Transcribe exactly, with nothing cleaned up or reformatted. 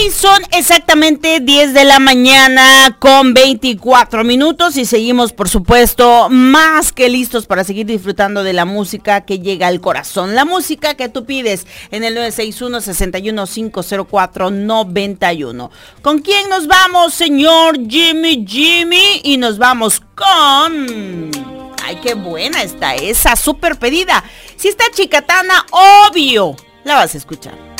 Y son exactamente diez de la mañana con veinticuatro minutos y seguimos, por supuesto, más que listos para seguir disfrutando de la música que llega al corazón. La música que tú pides en el nueve seis uno, seis uno cinco cero cuatro, nueve uno. ¿Con quién nos vamos, señor Jimmy Jimmy? Y nos vamos con... ¡Ay, qué buena está esa! ¡Súper pedida! Si está Chicatana, obvio, la vas a escuchar.